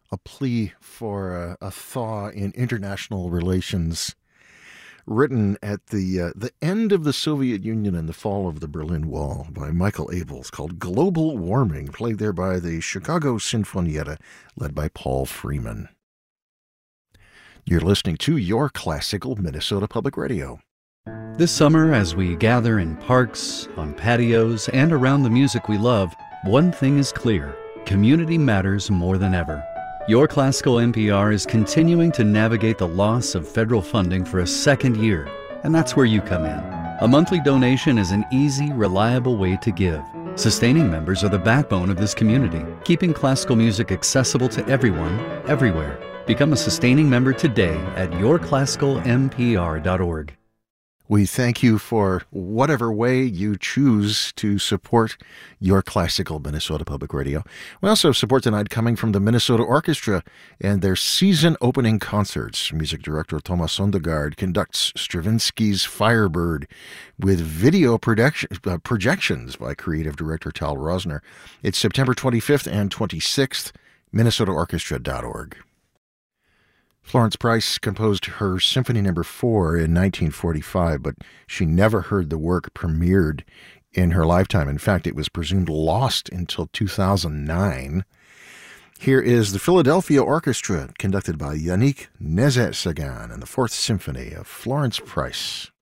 a plea for a thaw in international relations, written at the end of the Soviet Union and the fall of the Berlin Wall by Michael Abels, called Global Warming, played there by the Chicago Sinfonietta, led by Paul Freeman. You're listening to Your Classical Minnesota Public Radio. This summer, as we gather in parks, on patios, and around the music we love, one thing is clear: community matters more than ever. Your Classical NPR is continuing to navigate the loss of federal funding for a second year, and that's where you come in. A monthly donation is an easy, reliable way to give. Sustaining members are the backbone of this community, keeping classical music accessible to everyone, everywhere. Become a sustaining member today at yourclassicalmpr.org. We thank you for whatever way you choose to support Your Classical Minnesota Public Radio. We also have support tonight coming from the Minnesota Orchestra and their season opening concerts. Music director Thomas Sondergaard conducts Stravinsky's Firebird with video projections by creative director Tal Rosner. It's September 25th and 26th, minnesotaorchestra.org. Florence Price composed her Symphony No. 4 in 1945, but she never heard the work premiered in her lifetime. In fact, it was presumed lost until 2009. Here is the Philadelphia Orchestra, conducted by Yannick Nézet-Séguin, and the Fourth Symphony of Florence Price.